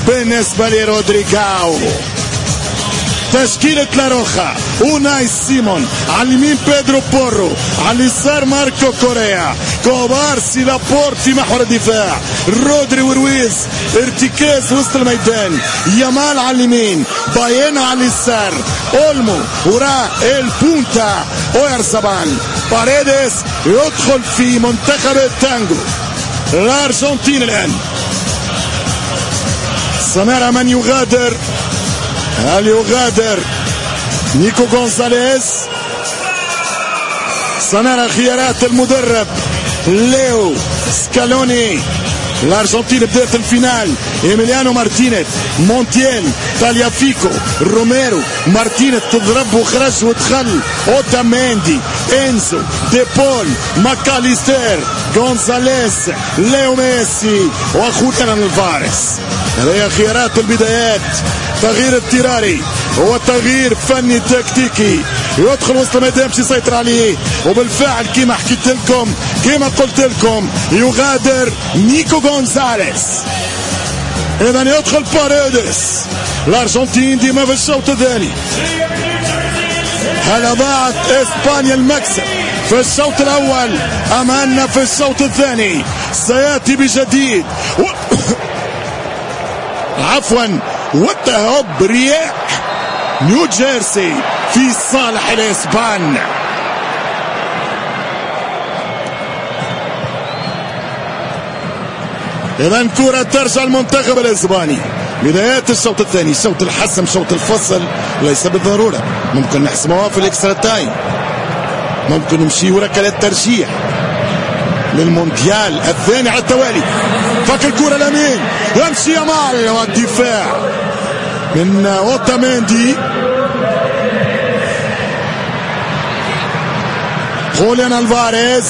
بالنسبة لرودريغاو. تشكيلة لاروخا، اوناي سيمون، على اليمين بيدرو بورو، على اليسار ماركو كوريا، كوبارسي، لابورت في محور الدفاع، رودري ورويز، ارتكاز وسط الميدان، يامال على اليمين، باينا على اليسار، اولمو وراه البونتا اويرزابال. باريديس يدخل في منتخب التانجو الارجنتين. الان سنرى من يغادر. هل يغادر نيكو غونزاليز؟ سنرى خيارات المدرب ليو سكالوني. الارجنتين بداية الفينال: ايميليانو مارتينيز، مونتيل، تاليافيكو، روميرو، مارتينيز تضرب وخرج ودخل، اوتاميندي، انزو، ديبول، ماكاليستر، غونزاليز، ليو ميسي وخوليان الفارس. هذه خيارات البدايات. تغيير اضطراري هو تغيير فني تكتيكي، يدخل وسط الميدان باش يسيطر عليه، وبالفعل كما حكيت لكم كما قلت لكم يغادر نيكو غونزاليز. اذا يدخل باريديس. الارجنتين ديما في الشوط الثاني. هل ضاعت اسبانيا المكسب في الشوط الاول ام ان في الشوط الثاني سياتي بجديد؟ عفوا، وتهب رياح نيو جيرسي في صالح الاسبان. اذا كرة ترجع المنتخب الاسباني. بدايات الشوط الثاني، شوط الحسم، شوط الفصل ليس بالضرورة، ممكن نحسموها في الاكسترا تايم، ممكن نمشي ركلات ترجيح للمونديال الثاني على التوالي. فك الكرة اليمين، يمشي يامال والدفاع من اوتاميندي. خوليان الفاريز،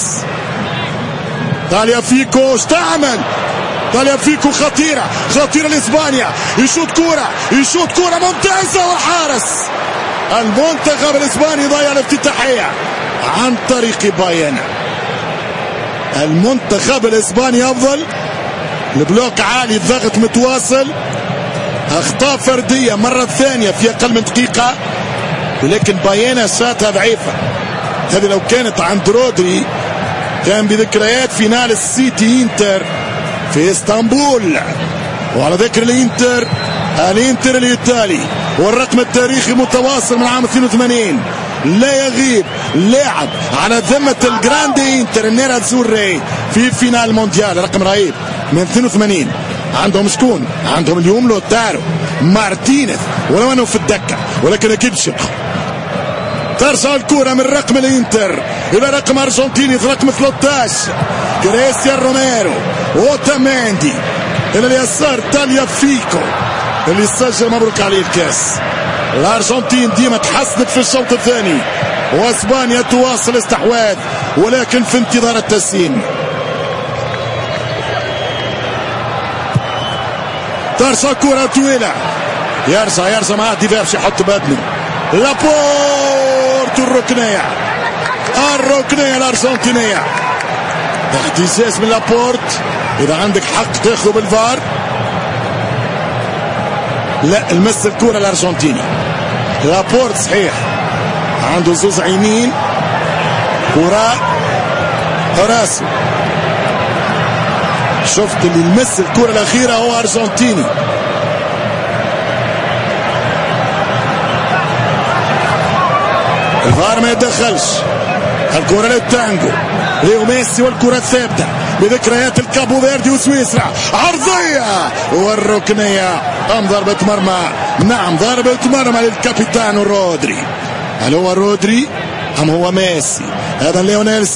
تاليافيكو اشتعمل، تاليافيكو خطيرة لإسبانيا، يشوط كرة ممتازة والحارس المنتخب الإسباني ضيع الافتتاحية عن طريق باينا. المنتخب الإسباني أفضل، البلوك عالي، الضغط متواصل، أخطاء فردية مرة ثانية في أقل من دقيقة، ولكن باينا شاتها ضعيفة. هذه لو كانت عند رودري كان بذكريات فينال السيتي انتر في اسطنبول. وعلى ذكر الانتر الايطالي والرقم التاريخي متواصل من عام 82، لا يغيب لاعب على ذمة الجراندي انتر النيرا زوري في فينال مونديال. رقم رهيب من 82. عندهم شكون؟ عندهم اليوم لوتارو مارتينيز، ولو انه في الدكة ولكن اكيد شق. ترجع الكرة من رقم الانتر الى رقم ارجنتيني رقم 13 كريستيان روميرو، اوتاميندي الى اليسار تاليافيكو اللي سجل. مبروك عليه الكاس. الارجنتين ديما تحسنت في الشوط الثاني، واسبانيا تواصل استحواذ ولكن في انتظار التسليم. ترجع كرة طويلة، يرجع مع ديفير باش يحط بدنه. لابورت الركنية الارجنتينية، احتجاج من لابورت. اذا عندك حق تاخذه بالفار. لا، المس الكرة الارجنتيني. لابورت صحيح عنده زوز عينين، كرة راسه. شفت اللي المس الكرة الأخيرة هو أرجنتيني. الفار ما يتدخلش. الكرة للتانجو، ليو ميسي والكرة الثابتة بذكريات الكابو فيردي وسويسرا. عرضية والركنية أم ضربة مرمى؟ نعم ضربة مرمى للكابيتان رودري. هل هو رودري أم هو ميسي؟ هذا ليونيل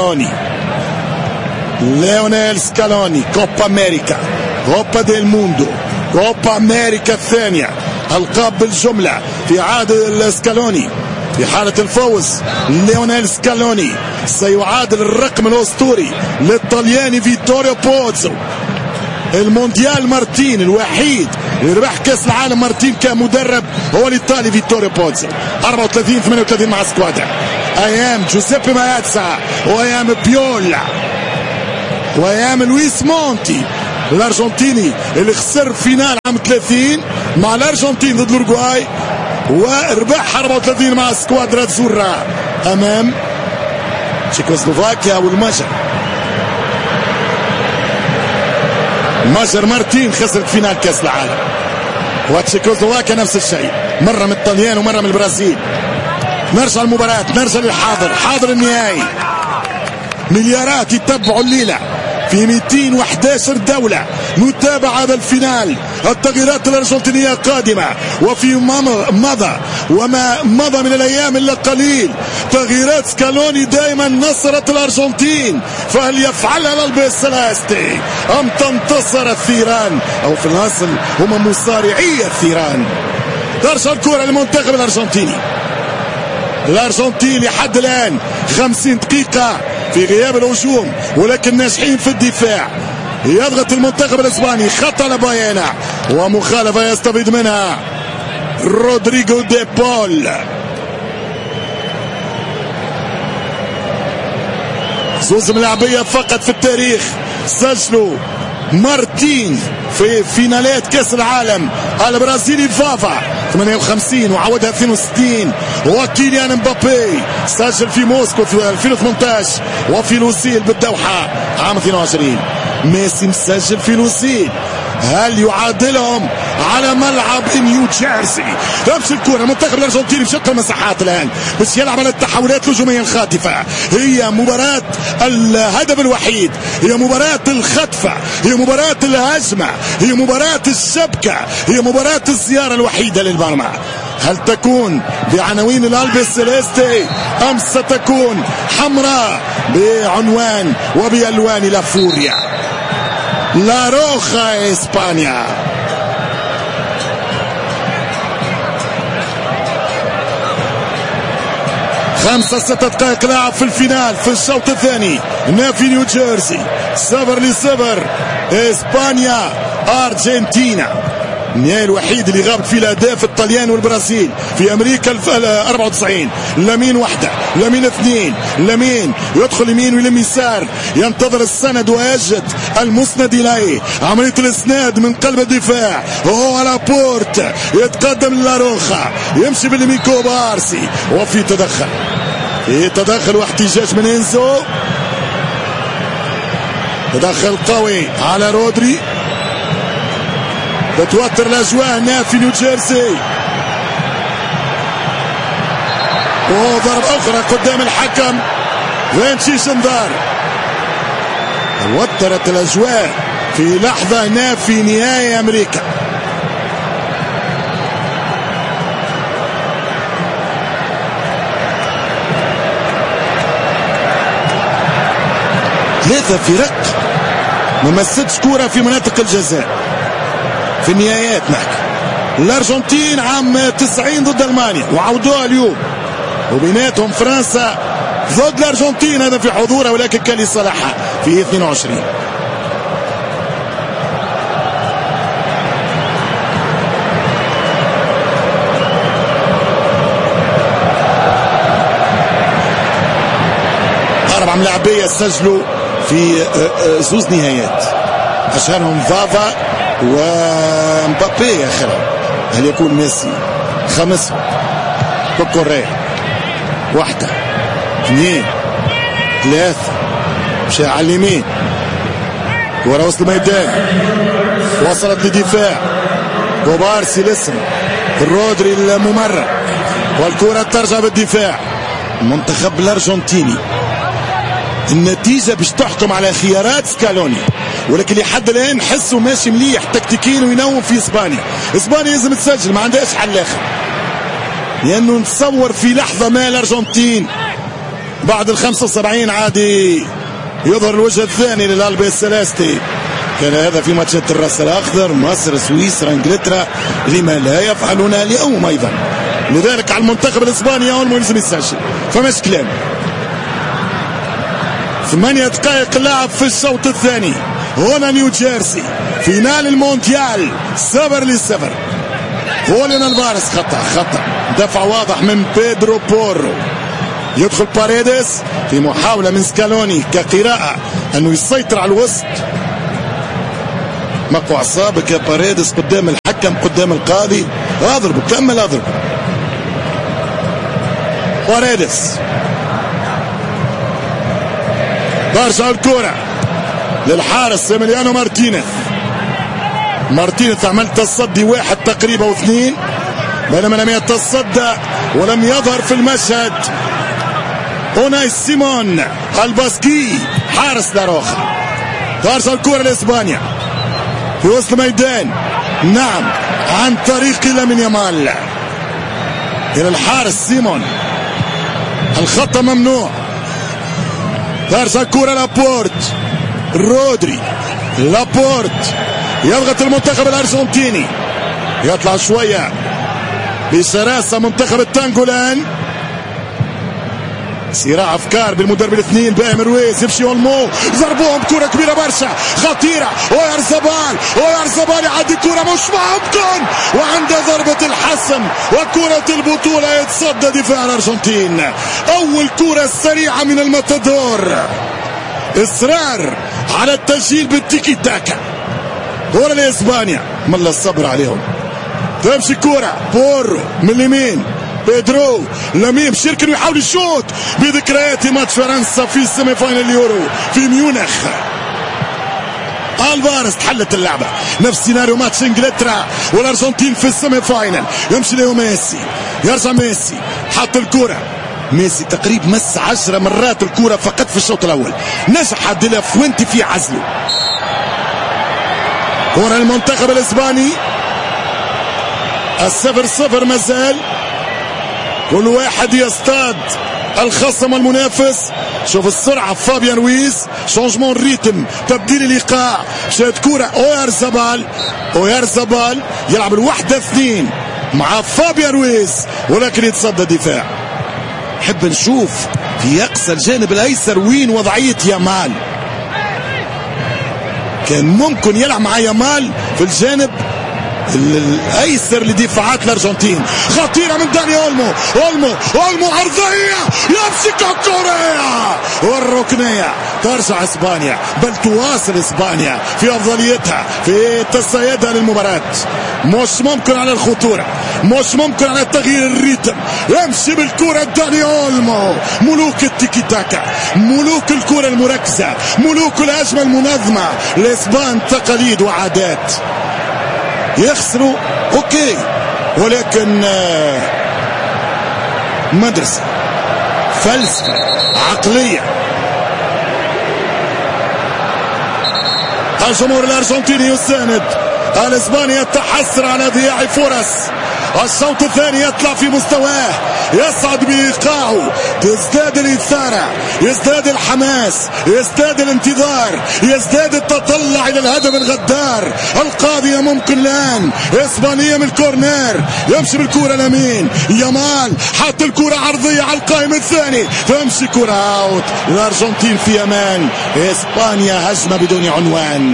سكالوني. كوبا أمريكا، كوبا ديل موندو، كوبا أمريكا الثانية، ألقاب بالجملة في عهد سكالوني. في حالة الفوز ليونيل سكالوني سيعادل الرقم الأسطوري للطلياني فيتوريو بوزو. المونديال مارتين الوحيد اللي ربح كاس العالم مارتين كمدرب هو الإيطالي فيتوريو بوزو. 34-38 مع سكوادا، أيام جوزيبي ماياتسا وأيام بيولا وأيام لويس مونتي الارجنتيني اللي خسر فينال عام 30 مع الارجنتين ضد الاورجواي وربح 34 مع سكوادرا زورا امام تشيكوسلوفاكيا والمجر. المجر مرتين خسرت فينال كاس العالم، وتشيكوسلوفاكيا نفس الشيء، مره من الطليان ومره من البرازيل. نرجع المباراة، نرجع للحاضر، حاضر النهائي. مليارات يتبعوا الليلة في 211 دولة. نتابع هذا الفينال، التغييرات الأرجنتينية قادمة، وفي وما مضى من الأيام إلا قليل تغييرات سكالوني دائما نصرت الأرجنتين، فهل يفعلها الألبيسيليستي أم تنتصر الثيران؟ أو في الأصل هم مصارعي الثيران. ترجع الكرة للمنتخب الأرجنتيني. الأرجنتين لحد الآن 50 دقيقة في غياب الهجوم، ولكن ناجحين في الدفاع. يضغط المنتخب الاسباني، خط على بايانا ومخالفة يستفيد منها رودريغو دي بول. زوز ملاعبية فقط في التاريخ سجلوا مرتين في فينالات كاس العالم، البرازيلي فافا 58 وعودها 62، وكيليان مبابي سجل في موسكو في 2018 وفي لوسيل بالدوحة عام 22. ميسي مسجل في لوسيل. هل يعادلهم على ملعب نيو جيرسي؟ نفس الكرة المنتخب الارجنتيني بشتى المساحات الان بس يلعب على التحولات الهجومية الخاطفة. هي مباراة الهدف الوحيد، هي مباراة الخطفة، هي مباراة الهجمة، هي مباراة الشبكة، هي مباراة الزيارة الوحيدة للمرمى. هل تكون بعناوين الألبيسيليستي أم ستكون حمراء بعنوان وبألوان لافوريا؟ لا روخا إسبانيا. خمسة 6 دقائق لعب في الفينال في الشوط الثاني، نافي نيو جيرسي 0-0 إسبانيا أرجنتينا. النهائي الوحيد اللي غابت فيه الاهداف الطليان والبرازيل في امريكا 94. لامين واحده، لامين اثنين، لامين يدخل يمين ويلم يسار، ينتظر السند ويجد المسند اليه، عمليه الاسناد من قلب الدفاع. هو على بورت يتقدم لاروخا، يمشي بالميكو بارسي، وفي تدخل، في تدخل واحتجاج من انزو، تدخل قوي على رودري. تتوتر الاجواء هنا في نيو جيرسي. وضرب اخرى قدام الحكم فينشيش انذار. توترت الاجواء في لحظه هنا في نهائي امريكا. ثلاثه فرق ما مستش كوره في مناطق الجزاء في النهايات. نحكي الارجنتين عام 90 ضد المانيا وعودوها اليوم، وبيناتهم فرنسا ضد الارجنتين، هذا في حضورها ولكن كان لصالحها في 22. اربع ملاعبيه سجلوا في زوز نهايات، اشهرهم فافا ومبابي. اخرهم هل يكون ميسي؟ خمسة كوكوريا، واحدة، اثنين، ثلاثة، مشى على اليمين، ورا وسط الميدان، وصلت لدفاع كوبارسي الاسم، رودري الممرر، والكرة ترجع بالدفاع. المنتخب الارجنتيني النتيجة باش تحكم على خيارات سكالوني، ولكن لحد الان حسه ماشي مليح تكتيكيا وينوم في اسبانيا. اسبانيا لازم تسجل، ما عندهاش حل اخر، لانه نتصور في لحظه ما الارجنتين بعد ال 75 عادي يظهر الوجه الثاني للألبيسيليستي. كان هذا في ماتشات الراس الاخضر، مصر، سويسرا، انجلترا، لما لا يفعلون اليوم ايضا. لذلك على المنتخب الاسباني اول ما لازم يسجل، فماش كلام. 8 دقائق اللعب في الشوط الثاني، هنا نيو جيرسي، فينال المونديال 0-0. هولين الفارس خطأ دفع واضح من بيدرو بورو. يدخل باريدس في محاولة من سكالوني كقراءة أنه يسيطر على الوسط. مقوى اعصابك يا باريدس قدام الحكم قدام القاضي. اضربه كمل اضربه. باريدس ترجع الكرة للحارس إيميليانو مارتينيز. مارتينيز عمل تصدي واحد تقريبا واثنين بينما لم يتصدى ولم يظهر في المشهد اوناي سيمون الباسكي حارس لاروخا. ترجع الكرة لإسبانيا في وسط الميدان، نعم عن طريق لامين يامال إلى الحارس سيمون. الخطأ ممنوع. ترجع الكرة لابورت رودري. لابورت يضغط المنتخب الأرجنتيني، يطلع شوية بشراسة منتخب التانجو الآن. صراع افكار بالمدرب الاثنين باهم رويز. يمشي اولمو ضربوهم كرة كبيرة برشا خطيرة. اويارزابال يعدي كرة مش ممكن وعنده ضربة الحسم وكرة البطولة. يتصدى دفاع الارجنتين. اول كرة سريعة من الماتادور. اصرار على التسجيل بالتيكي تاكا. كرة لاسبانيا ملا الصبر عليهم. تمشي كرة بورو من اليمين بيدرو لميم شيركن ويحاول يشوط بذكريات ماتش فرنسا في السيمي فاينل اليورو في ميونخ. الفارس تحلت اللعبة. نفس سيناريو ماتش انجلترا والارجنتين في السيمي فاينل. يمشي ليو ميسي، يرجع ميسي، حط الكرة. ميسي تقريبا مس 10 مرات الكرة فقط في الشوط الاول. نجح دي لا فوينتي في عزله. كرة المنتخب الاسباني. 0-0 مازال. كل واحد يصطاد الخصم المنافس. شوف السرعة فابيان رويز. شونجمون ريتم تبديل الايقاع. شاد كرة اويارزابال يلعب الوحدة 2 مع فابيان رويز ولكن يتصدى الدفاع. نحب نشوف في اقصى الجانب الايسر وين وضعية يامال. كان ممكن يلعب مع يامال في الجانب الايسر لدفاعات الارجنتين. خطيره من داني اولمو عرضيه يمسك الكره والركنيه. ترجع اسبانيا بل تواصل اسبانيا في افضليتها في تصيدها للمباراه. مش ممكن على الخطوره، مش ممكن على تغيير الريتم. يمشي بالكره داني اولمو. ملوك التيكي تاكا، ملوك الكره المركزه، ملوك الهجمه المنظمه. الاسبان تقاليد وعادات. يخسروا اوكي ولكن مدرسة فلسفة عقلية. الجمهور الارجنتيني يساند. الاسباني يتحسر على ضياع فرص. الشوط الثاني يطلع في مستواه، يصعد بإيقاعه. تزداد الإثارة، يزداد الحماس، يزداد الانتظار، يزداد التطلع إلى الهدف الغدار. القاضية ممكن الآن إسبانية من الكورنر. يمشي بالكرة لمين يامال، حط الكرة عرضية على القائم الثاني. تمشي كرة أوت. الأرجنتين في أمان. إسبانيا هجمة بدون عنوان.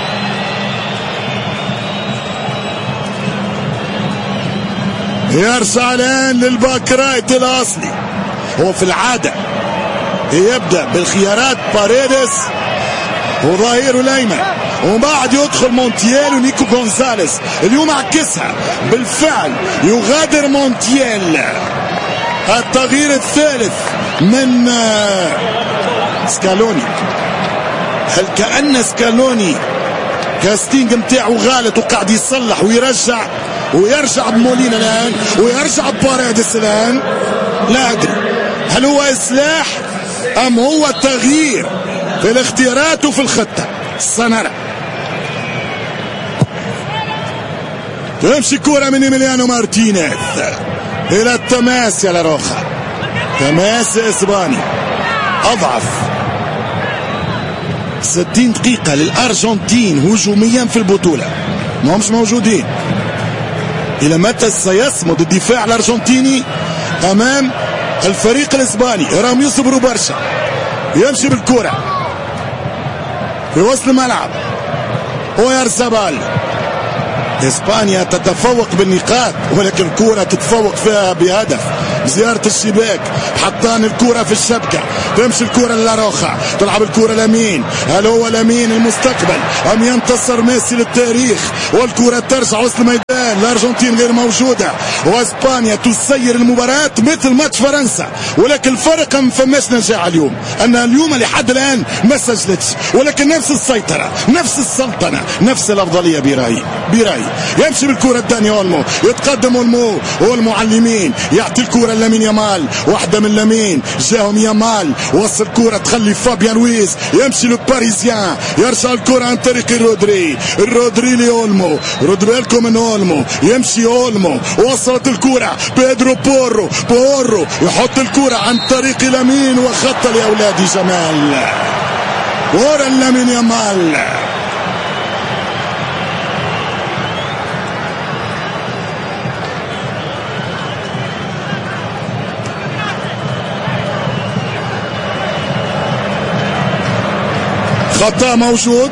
يرجع الآن للباك رايت الأصلي. هو في العادة يبدأ بالخيارات باريدس وظهيره الأيمن ومن بعد يدخل مونتيال ونيكو غونزاليس. اليوم عكسها بالفعل. يغادر مونتيال. التغيير الثالث من سكالوني. هل كأن سكالوني كاستينج متاعه غالط وقاعد يصلح ويرجع بمولينا الآن ويرجع بباريدس الآن؟ لا أدري هل هو إصلاح أم هو تغيير في الاختيارات وفي الخطة. سنرى. تمشي كرة من إيميليانو مارتينيز إلى التماس يا لاروخا. تماس إسباني أضعف. 60 دقيقة للأرجنتين هجوميا في البطولة ما همش موجودين. إلى متى سيصمد الدفاع الأرجنتيني أمام الفريق الإسباني؟ راهم يصبروا برشا. يمشي بالكرة في وسط الملعب. اويارزابال اسبانيا تتفوق بالنقاط، ولكن الكرة تتفوق فيها بهدف. زيارة الشباك، حطان الكرة في الشبكة، تمشي الكرة للاروخا، تلعب الكرة لمين؟ هل هو لمين المستقبل أم ينتصر ميسي للتاريخ؟ والكرة ترجع وسط الميدان، الأرجنتين غير موجودة واسبانيا تسير المباراة مثل ماتش فرنسا، ولكن الفرق ما فماش نجاح اليوم، أن اليوم لحد الآن ما سجلتش، ولكن نفس السيطرة، نفس السلطنة، نفس الأفضلية. براي يمشي بالكرة الثانية، اولمو يتقدم، اولمو على اليمين يعطي الكرة لامين يامال، واحدة من لامين جاهم يامال، وصل الكرة تخلي فابيان رويز يمشي للباريزيان، يرجع الكرة عن طريق الرودري لأولمو. رد بالكم من اولمو، يمشي اولمو، وصلت الكرة بيدرو بورو يحط الكرة عن طريق لامين، وخط لأولادي جمال ورا لامين يامال. خطأ موجود،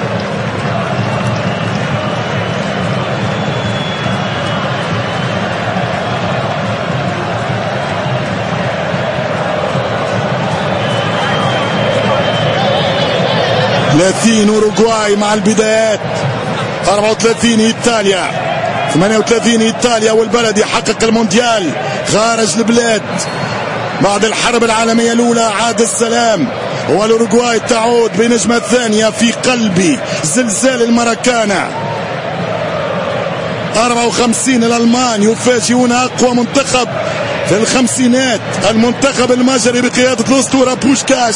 أوروغواي مع البدايات، 34 إيطاليا، 38 إيطاليا والبلد يحقق المونديال خارج البلاد بعد الحرب العالمية الأولى. عاد السلام، والأوروغواي تعود بنجمة ثانية في قلب زلزال الماراكانا. 54 الألمان يفاجئون أقوى منتخب في الخمسينات، المنتخب المجري بقيادة الأسطورة بوشكاش.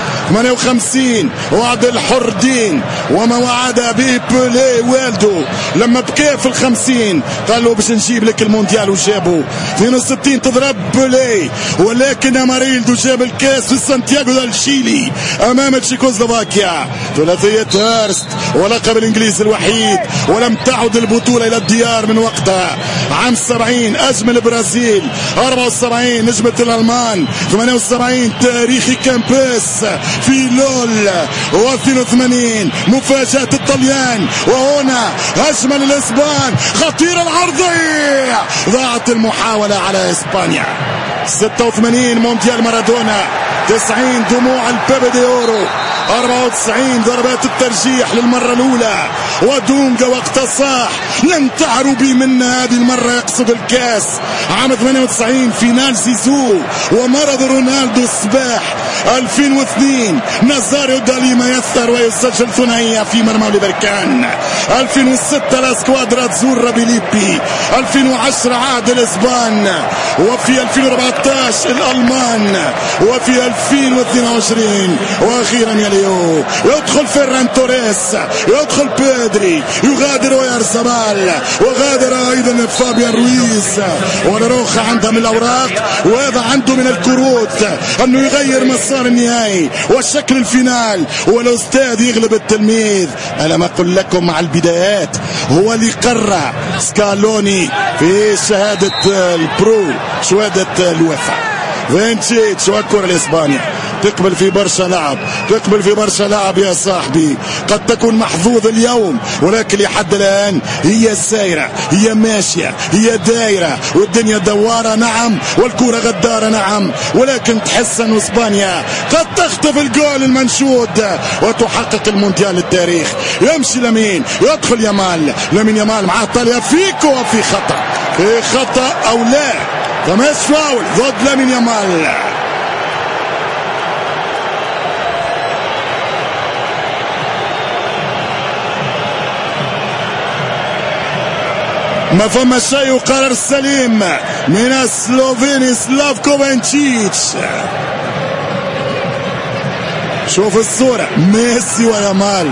58 وعد الحر دين، وما وعد به بولي والدو لما بكى في 50 قال له باش نجيب لك المونديال وجابه. 62 تضرب بولي، ولكن اماريلدو جاب الكاس في سانتياغو دال شيلي امام تشيكوسلوفاكيا. ثلاثية هيرست ولقب الانجليزي الوحيد، ولم تعد البطولة الى الديار من وقتها. عام 70 اجمل البرازيل، 74 نجمة الالمان، 78 تاريخي كامبيس في لول، و82 مفاجأة الطليان، وهنا أجمل الإسبان، خطير العرضية، ضاعت المحاولة على إسبانيا. 86 مونديال مارادونا، 90 دموع البيبي دي أورو، 94 ضربات الترجيح للمرة الأولى، ودونجا وقت صاح لن تعربي منا هذه المرة، يقصد الكاس. عام 98 فينال زيزو ومرض رونالدو الصباح. 2002 نازاريو داليما يثر ويسجل ثنائية في مرمى ليفركان. 2006 الاسكوادرا تزور بيليبي. 2010 عاد الاسبان، وفي 2014 الالمان، وفي 2022 واخيرا يليو يدخل فيران توريس، يدخل بيدري، يغادر ويرزبال، وغادر ايضا فابيان رويز. ونروخ عنده من الاوراق، وهذا عنده من الكروت انه يغير مسار النهائي والشكل الفينال، والاستاذ يغلب التلميذ. ألم أقل لكم مع البدايات هو اللي قرر سكالوني في شهادة البرو، شهادة الوفا. فينتشيتش والكرة لإسبانيا، تقبل في برشا لعب، تقبل في برشا لعب يا صاحبي. قد تكون محظوظ اليوم، ولكن لحد الآن هي سايرة، هي ماشية، هي دايرة، والدنيا دوارة نعم، والكرة غدارة نعم، ولكن تحس أن إسبانيا قد تخطف الجول المنشود وتحقق المونديال التاريخ. يمشي لمين، يدخل يامال، لامين يامال مع طاليا فيكو، في خطأ، في خطأ أو لا، فماش فاول ضد لامين يامال. ما فما شيء، وقرار سليم من السلوفيني سلافكو فينتشيتش. شوف الصورة، ميسي ويامال،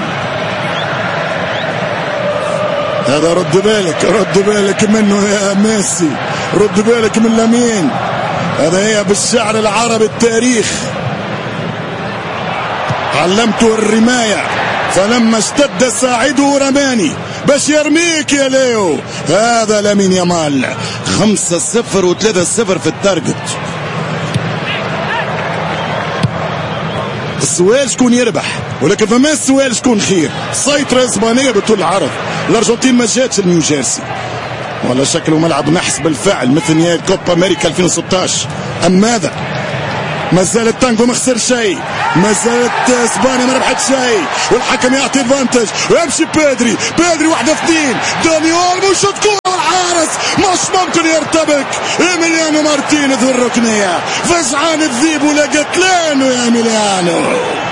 هذا رد بالك منه يا ميسي، رد بالك من لامين، هذا هي بالشعر العربي التاريخ. علمته الرماية فلما اشتد ساعده رماني باش يرميك يا ليو. هذا لامين يامال. 5-0 و3-0 في التارجت. السؤال شكون يربح، ولكن فما السؤال شكون خير. سيطرة اسبانية بطول العرض. الارجنتين ما جاتش لنيو جيرسي، ولا شكله ملعب نحس بالفعل مثل نهائي كوبا امريكا 2016. ام ماذا؟ ما زال التانجو ما خسر شيء، ما زالت اسبانيا ما ربحت شيء، والحكم يعطي ادفانتج ويمشي بيدري واحدة اثنين، داني اولمو شوط كورة والحارس مش ممكن يرتبك. ايميليانو مارتينيز والركنية، فزعان الذيب ولقت لانه يا ايميليانو.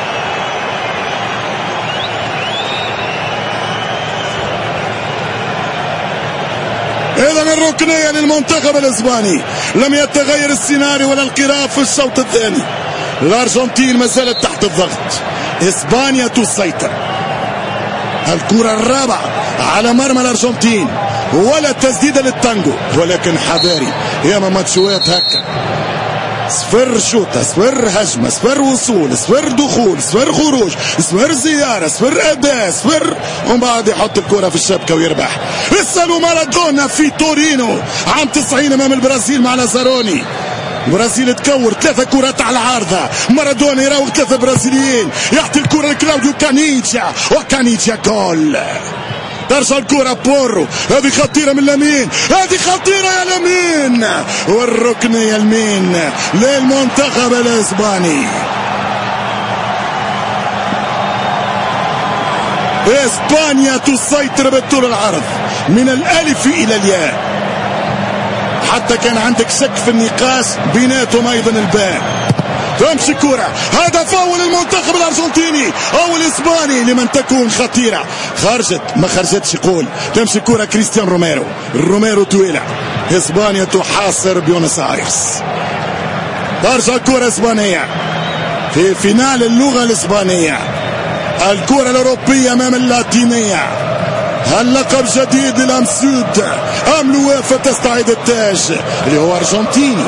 إذا الركنية للمنتخب الإسباني. لم يتغير السيناريو ولا القراءة في الشوط الثاني. الأرجنتين ما زالت تحت الضغط، إسبانيا تسيطر. الكرة الرابعة على مرمى الأرجنتين، ولا تسديدة للتانجو، ولكن حذاري ياما ماتشوات هكا، صفر شوطة، صفر هجمة، صفر وصول، صفر دخول، صفر خروج، صفر زيارة، صفر أداء، صفر، ومن بعد يحط الكرة في الشبكة ويربح. اسألوا مارادونا في تورينو عام 90 أمام البرازيل مع لازاروني. البرازيل تكور 3 كرات على العارضة، مارادونا يراوغ 3 برازيليين، يعطي الكرة لكلاوديو كانيتشا، وكانيتشا جول. ترجع الكرة بورو، هذه خطيرة من لامين، هذه خطيرة يا لامين، والركنية يمين للمنتخب الاسباني. اسبانيا تسيطر بالطول العرض من الالف الى الياء، حتى كان عندك شك في النقاش بيناتهم ايضا الباء. تمشي كرة، هدف أول المنتخب الأرجنتيني أو الإسباني لمن تكون خطيرة. خرجت ما خرجتش يقول. تمشي كرة كريستيان روميرو طويلة. إسبانيا تحاصر بيونس آيرس. ترجع كرة إسبانية في فينال اللغة الإسبانية، الكرة الأوروبية أمام اللاتينية. اللقب جديد للأمسود أم الوافا تستعيد التاج اللي هو أرجنتيني.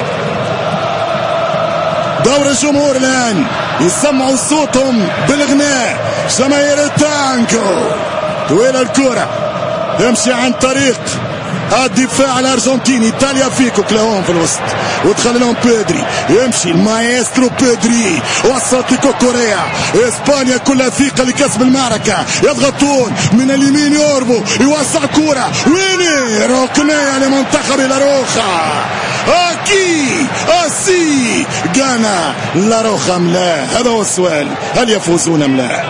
دور الجمهور الآن يسمعوا صوتهم بالغناء، جماهير التانجو. طويلة الكرة يمشي عن طريق الدفاع الارجنتيني. تاليا فيكو كلاهم في الوسط ودخل لهم بيدري، يمشي المايسترو بيدري، وصلت لكوكوريا. اسبانيا كلها ثقة لكسب المعركة، يضغطون من اليمين، يوربو يوسع كرة، ويني ركنية لمنتخب لاروخا. اكي اسي غانا لاروخا ام لا؟ هذا هو السؤال، هل يفوزون ام لا؟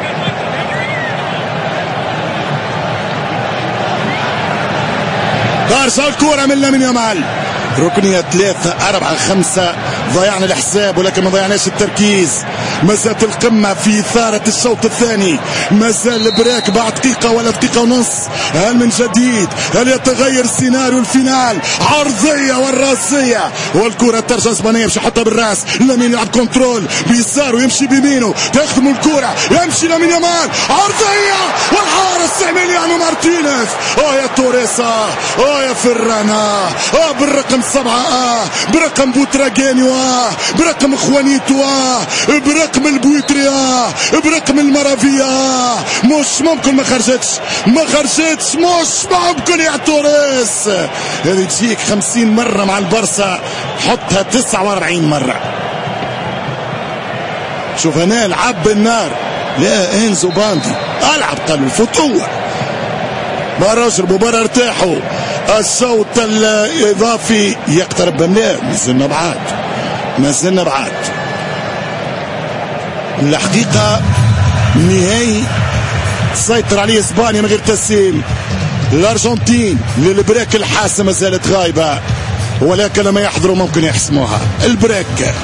ترجع الكرة من لامين يامال، ركنية 3 4 5، ضيعنا الحساب ولكن ما ضيعناش التركيز. ما زالت القمة في إثارة الشوط الثاني، ما زال البريك بعد دقيقة ولا دقيقة ونص. هل من جديد؟ هل يتغير سيناريو الفينال؟ عرضية والراسية، والكرة ترجع اسبانيا، يمشي حتى بالراس. لامين يلعب كنترول بيساره، يمشي بيمينه، تخدم الكرة، يمشي لامين يامال، عرضية والحارس ايميليانو مارتينيز. يا توريسا، يا فرانا، بالرقم 7، برقم بوتراجينيو، برقم خوانيتو، برقم البويتريا، برقم المرافيا. مش ممكن ما خرجتش، مش ممكن يا توريس. هذه تجيك 50 مرة مع البرسا، حطها 49 مرة. شوف هنا العب بالنار، لا انزو باندي العب قالوا الفتوة. برا اشربوا برا ارتاحوا. الصوت الإضافي يقترب لا، ما زلنا بعاد. الحقيقة النهائي سيطر عليه اسبانيا من غير تسليم. الارجنتين للبريك الحاسم ما زالت غايبة، ولكن لما يحضروا ممكن يحسموها. البريك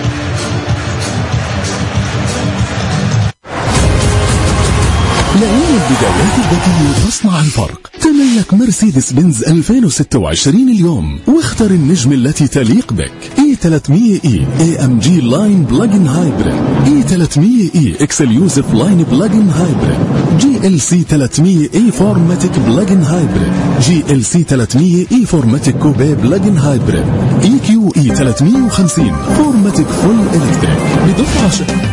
لأن البدايات الذكية تصنع الفرق. تملك مرسيدس بنز 2026 اليوم واختر النجم التي تليق بك. E300e AMG لاين بلاجن هايبريد، E300e اكسليوزيف لاين بلاجن هايبريد، GLC 300e فورماتيك بلاجن هايبريد، GLC 300e فورماتيك كوبي بلاجن هايبريد، EQE 350 فورماتيك فول إلكتريك بضفعة